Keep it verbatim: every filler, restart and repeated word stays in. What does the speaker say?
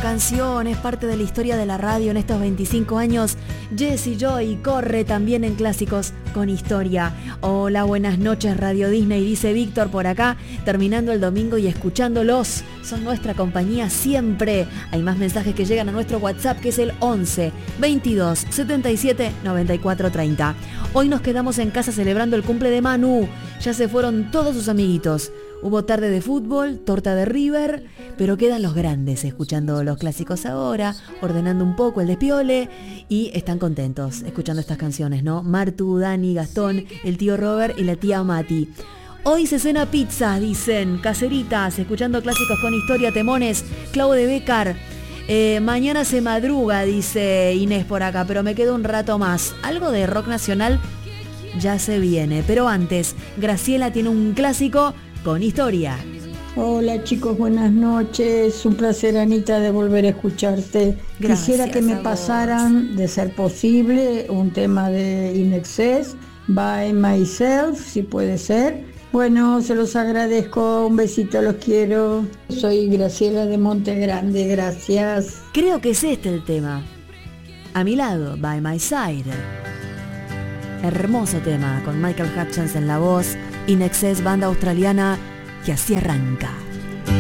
canción, es parte de la historia de la radio en estos veinticinco años. Jessie Joy corre también en clásicos con historia. Hola, buenas noches Radio Disney, dice Víctor por acá, terminando el domingo y escuchándolos. Son nuestra compañía siempre. Hay más mensajes que llegan a nuestro WhatsApp, que es el once veintidós setenta y siete noventa y cuatro treinta. Hoy nos quedamos en casa celebrando el cumple de Manu. Ya se fueron todos sus amiguitos. Hubo tarde de fútbol, torta de River, pero quedan los grandes escuchando los clásicos ahora, ordenando un poco el despiole y están contentos escuchando estas canciones, ¿no? Martu, Dani, Gastón, el tío Robert y la tía Mati. Hoy se cena pizza, dicen, caseritas, escuchando clásicos con historia, temones, Clau de Becar. Eh, mañana se madruga, dice Inés por acá, pero me quedo un rato más. Algo de rock nacional ya se viene, pero antes, Graciela tiene un clásico con historia. Hola chicos, buenas noches. Un placer, Anita, de volver a escucharte. Gracias. Quisiera que me a pasaran, vos. de ser posible, un tema de In Excess, By Myself, si puede ser. Bueno, se los agradezco. Un besito, los quiero. Soy Graciela de Monte Grande, gracias. Creo que es este el tema. A mi lado, By My Side. Hermoso tema, con Michael Hutchence en la voz. In Excess, banda australiana que así arranca.